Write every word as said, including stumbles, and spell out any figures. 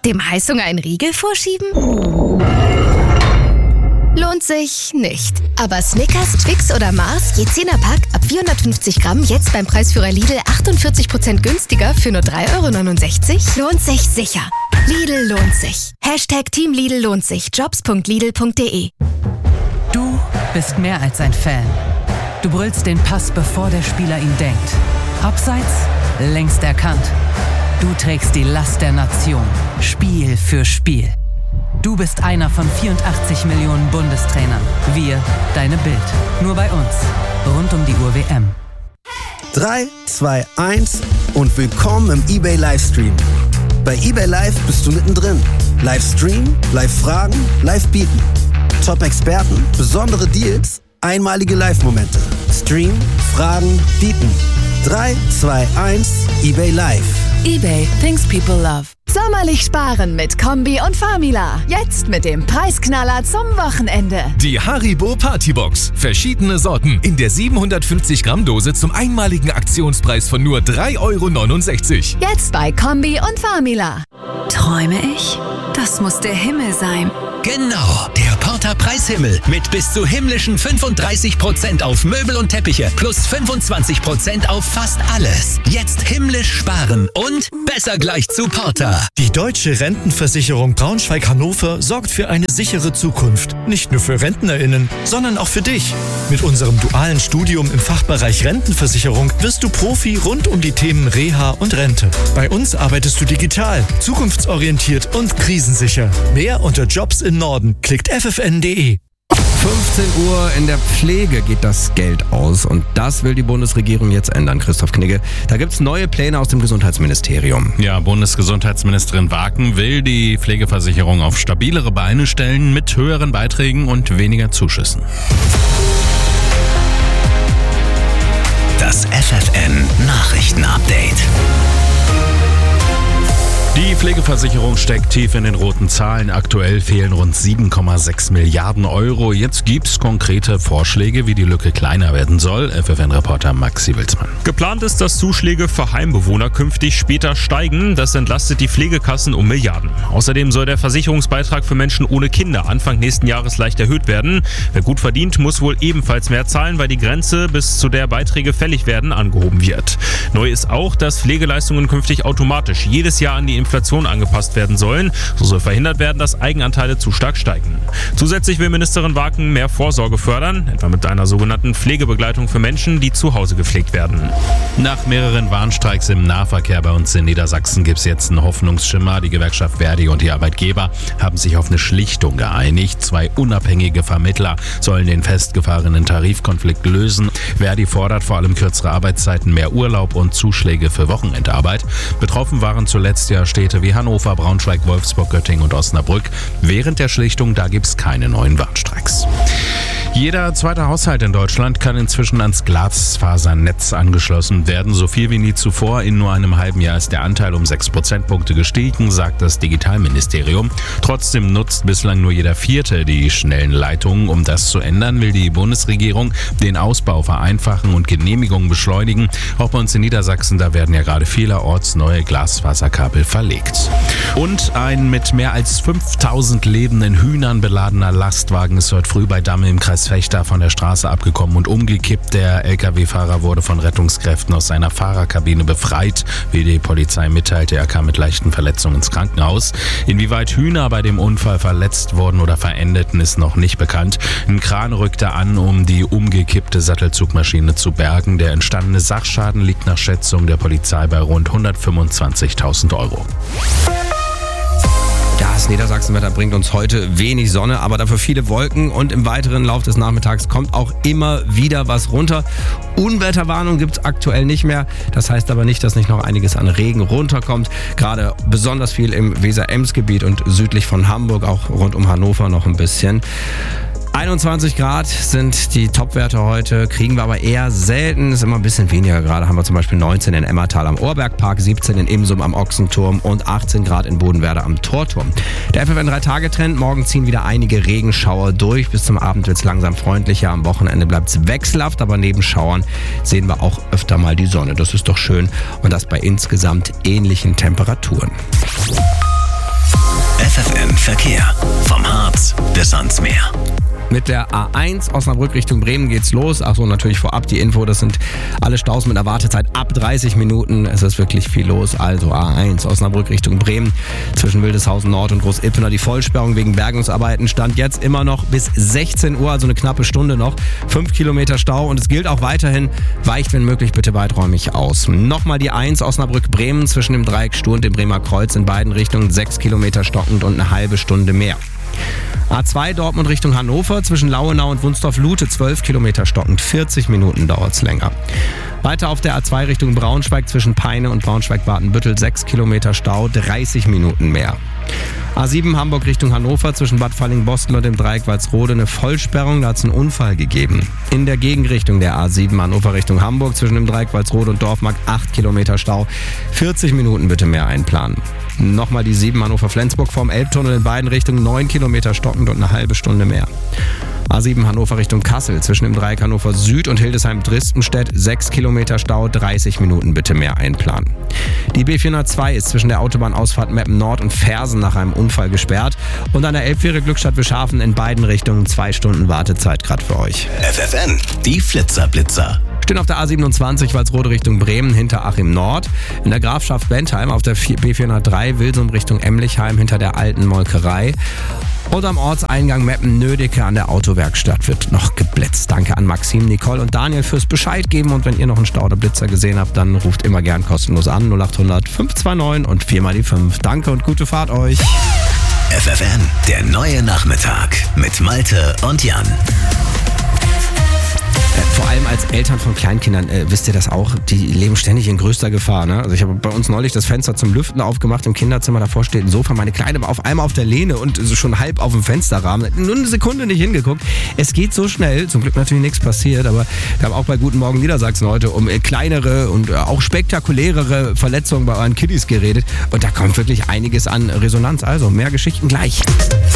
Dem Heißhunger einen Riegel vorschieben? Lohnt sich nicht. Aber Snickers, Twix oder Mars, je zehner-Pack, ab vierhundertfünfzig Gramm, jetzt beim Preisführer Lidl achtundvierzig Prozent günstiger für nur drei Euro neunundsechzig? Lohnt sich sicher. Lidl lohnt sich. Hashtag Team Lidl lohnt sich. jobs punkt lidl punkt de. Du bist mehr als ein Fan. Du brüllst den Pass, bevor der Spieler ihn denkt. Abseits, längst erkannt. Du trägst die Last der Nation. Spiel für Spiel. Du bist einer von vierundachtzig Millionen Bundestrainern. Wir, deine Bild. Nur bei uns. Rund um die Uhr W M. drei, zwei, eins und willkommen im eBay Livestream. Bei eBay Live bist du mittendrin. Livestream, Live-Fragen, Live-Bieten. Top-Experten, besondere Deals, einmalige Live-Momente. Stream, Fragen, Bieten. drei, zwei, eins, eBay Live. eBay, things people love. Sommerlich sparen mit Kombi und Famila. Jetzt mit dem Preisknaller zum Wochenende. Die Haribo Partybox. Verschiedene Sorten in der siebenhundertfünfzig Gramm Dose zum einmaligen Aktionspreis von nur drei Euro neunundsechzig. Jetzt bei Kombi und Famila. Träume ich? Das muss der Himmel sein. Genau, der Porter Preishimmel mit bis zu himmlischen fünfunddreißig Prozent auf Möbel und Teppiche plus fünfundzwanzig Prozent auf fast alles. Jetzt himmlisch sparen und besser gleich zu Porter. Die Deutsche Rentenversicherung Braunschweig-Hannover sorgt für eine sichere Zukunft. Nicht nur für RentnerInnen, sondern auch für dich. Mit unserem dualen Studium im Fachbereich Rentenversicherung wirst du Profi rund um die Themen Reha und Rente. Bei uns arbeitest du digital, zukunftsorientiert und krisensicher. Mehr unter Jobs im Norden. Klickt f f n punkt d e. fünfzehn Uhr in der Pflege geht das Geld aus und das will die Bundesregierung jetzt ändern, Christoph Knigge. Da gibt es neue Pläne aus dem Gesundheitsministerium. Ja, Bundesgesundheitsministerin Waken will die Pflegeversicherung auf stabilere Beine stellen mit höheren Beiträgen und weniger Zuschüssen. Das F F N Nachrichtenupdate. Die Pflegeversicherung steckt tief in den roten Zahlen. Aktuell fehlen rund sieben Komma sechs Milliarden Euro. Jetzt gibt's konkrete Vorschläge, wie die Lücke kleiner werden soll. F F N-Reporter Maxi Wilsmann. Geplant ist, dass Zuschläge für Heimbewohner künftig später steigen. Das entlastet die Pflegekassen um Milliarden. Außerdem soll der Versicherungsbeitrag für Menschen ohne Kinder Anfang nächsten Jahres leicht erhöht werden. Wer gut verdient, muss wohl ebenfalls mehr zahlen, weil die Grenze, bis zu der Beiträge fällig werden, angehoben wird. Neu ist auch, dass Pflegeleistungen künftig automatisch jedes Jahr an die Inflation angepasst werden sollen. So soll verhindert werden, dass Eigenanteile zu stark steigen. Zusätzlich will Ministerin Waken mehr Vorsorge fördern, etwa mit einer sogenannten Pflegebegleitung für Menschen, die zu Hause gepflegt werden. Nach mehreren Warnstreiks im Nahverkehr bei uns in Niedersachsen gibt es jetzt einen Hoffnungsschimmer. Die Gewerkschaft Verdi und die Arbeitgeber haben sich auf eine Schlichtung geeinigt. Zwei unabhängige Vermittler sollen den festgefahrenen Tarifkonflikt lösen. Verdi fordert vor allem kürzere Arbeitszeiten, mehr Urlaub und Zuschläge für Wochenendarbeit. Betroffen waren zuletzt ja Städte wie Hannover, Braunschweig, Wolfsburg, Göttingen und Osnabrück. Während der Schlichtung, da gibt es keine neuen Warnstreiks. Jeder zweite Haushalt in Deutschland kann inzwischen ans Glasfasernetz angeschlossen werden. So viel wie nie zuvor. In nur einem halben Jahr ist der Anteil um sechs Prozentpunkte gestiegen, sagt das Digitalministerium. Trotzdem nutzt bislang nur jeder Vierte die schnellen Leitungen. Um das zu ändern, will die Bundesregierung den Ausbau vereinfachen und Genehmigungen beschleunigen. Auch bei uns in Niedersachsen, da werden ja gerade vielerorts neue Glasfaserkabel verlegt. Und ein mit mehr als fünftausend lebenden Hühnern beladener Lastwagen ist heute früh bei Damme im Kreis Fechter von der Straße abgekommen und umgekippt. Der L K W-Fahrer wurde von Rettungskräften aus seiner Fahrerkabine befreit. Wie die Polizei mitteilte, er kam mit leichten Verletzungen ins Krankenhaus. Inwieweit Hühner bei dem Unfall verletzt wurden oder verendeten, ist noch nicht bekannt. Ein Kran rückte an, um die umgekippte Sattelzugmaschine zu bergen. Der entstandene Sachschaden liegt nach Schätzung der Polizei bei rund hundertfünfundzwanzigtausend Euro. Das Niedersachsenwetter bringt uns heute wenig Sonne, aber dafür viele Wolken und im weiteren Lauf des Nachmittags kommt auch immer wieder was runter. Unwetterwarnung gibt es aktuell nicht mehr. Das heißt aber nicht, dass nicht noch einiges an Regen runterkommt. Gerade besonders viel im Weser-Ems-Gebiet und südlich von Hamburg, auch rund um Hannover noch ein bisschen. einundzwanzig Grad sind die Topwerte heute, kriegen wir aber eher selten, ist immer ein bisschen weniger. Gerade haben wir zum Beispiel neunzehn in Emmertal am Ohrbergpark, siebzehn in Imsum am Ochsenturm und achtzehn Grad in Bodenwerder am Torturm. Der F F N drei Tage Trend, morgen ziehen wieder einige Regenschauer durch, bis zum Abend wird es langsam freundlicher, am Wochenende bleibt es wechselhaft, aber neben Schauern sehen wir auch öfter mal die Sonne. Das ist doch schön und das bei insgesamt ähnlichen Temperaturen. F F N Verkehr. Vom Harz bis ans Meer. Mit der A eins Osnabrück Richtung Bremen geht's los. Achso, natürlich vorab die Info, das sind alle Staus mit einer Wartezeit ab dreißig Minuten. Es ist wirklich viel los. Also A eins Osnabrück Richtung Bremen zwischen Wildeshausen Nord und Groß-Ippener. Die Vollsperrung wegen Bergungsarbeiten stand jetzt immer noch bis sechzehn Uhr, also eine knappe Stunde noch. Fünf Kilometer Stau und es gilt auch weiterhin, weicht wenn möglich bitte weiträumig aus. Nochmal die eins Osnabrück Bremen zwischen dem Dreieck Stur und dem Bremer Kreuz in beiden Richtungen sechs Kilometer stockend und eine halbe Stunde mehr. A zwei Dortmund Richtung Hannover zwischen Lauenau und Wunsdorf-Lute zwölf Kilometer stockend, vierzig Minuten dauert's länger. Weiter auf der A zwei Richtung Braunschweig zwischen Peine und Braunschweig-Watenbüttel sechs Kilometer Stau, dreißig Minuten mehr. A sieben Hamburg Richtung Hannover zwischen Bad Falling-Bostel und dem Dreieck Walsrode eine Vollsperrung, da hat es einen Unfall gegeben. In der Gegenrichtung der A sieben Hannover Richtung Hamburg zwischen dem Dreieck Walsrode und Dorfmarkt acht Kilometer Stau, vierzig Minuten bitte mehr einplanen. Nochmal die sieben Hannover-Flensburg vorm Elbtunnel in beiden Richtungen neun Kilometer stockend und eine halbe Stunde mehr. A sieben Hannover Richtung Kassel zwischen dem Dreieck Hannover Süd und Hildesheim-Dristenstedt sechs Kilometer Stau, dreißig Minuten bitte mehr einplanen. Die B vierhundertzwei ist zwischen der Autobahnausfahrt Meppen Nord und Fersen nach einem Unfall gesperrt und an der Elbfähre Glückstadt-Wilschafen in beiden Richtungen zwei Stunden Wartezeit gerade für euch. F F N, die Flitzer-Blitzer. Stehen auf der A siebenundzwanzig Walsrode Richtung Bremen hinter Achim Nord. In der Grafschaft Bentheim auf der B vierhundertdrei Wilsum Richtung Emlichheim hinter der alten Molkerei. Und am Ortseingang Meppen-Nödecke an der Autowerkstatt wird noch geblitzt. Danke an Maxim, Nicole und Daniel fürs Bescheid geben. Und wenn ihr noch einen Stau oder Blitzer gesehen habt, dann ruft immer gern kostenlos an. null acht hundert fünf zwei neun und vier mal die fünf. Danke und gute Fahrt euch. F F N, der neue Nachmittag mit Malte und Jan. Vor allem als Eltern von Kleinkindern, äh, wisst ihr das auch, die leben ständig in größter Gefahr. Ne? Also ich habe bei uns neulich das Fenster zum Lüften aufgemacht im Kinderzimmer, davor steht ein Sofa, meine Kleine war auf einmal auf der Lehne und so schon halb auf dem Fensterrahmen. Nur eine Sekunde nicht hingeguckt. Es geht so schnell, zum Glück natürlich nichts passiert, aber wir haben auch bei Guten Morgen Niedersachsen heute um äh, kleinere und äh, auch spektakulärere Verletzungen bei euren Kiddies geredet und da kommt wirklich einiges an Resonanz. Also mehr Geschichten gleich.